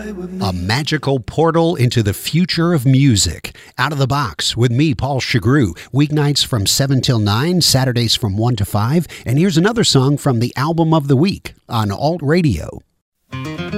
A magical portal into the future of music. Out of the Box with me, Paul Chagru. Weeknights from 7 till 9, Saturdays from 1 to 5. And here's another song from the album of the week on Alt Radio.